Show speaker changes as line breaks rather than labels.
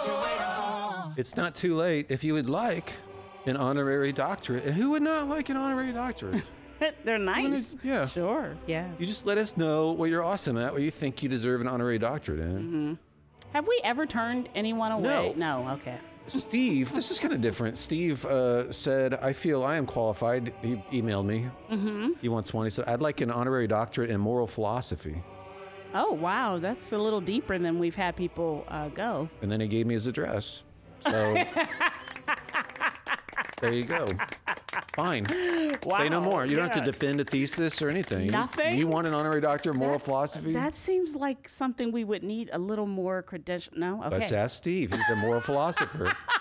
It's not too late if you would like an honorary doctorate. And who would not like an honorary doctorate?
They're nice.
Yeah.
Sure, yes.
You just let us know what you're awesome at, what you think you deserve an honorary doctorate in.
Have we ever turned anyone away?
No.
No, okay.
Steve, this is kind of different. Steve said, I feel I am qualified. He emailed me. He wants one. He said, I'd like an honorary doctorate in moral philosophy.
Oh, wow. That's a little deeper than we've had people go.
And then he gave me his address. So there you go. Fine.
Wow.
Say no more. You don't have
Yeah.
to defend a thesis or anything.
Nothing?
You want an honorary doctorate in moral philosophy?
That seems like something we would need a little more credential. No? Okay.
Let's ask Steve. He's a moral philosopher.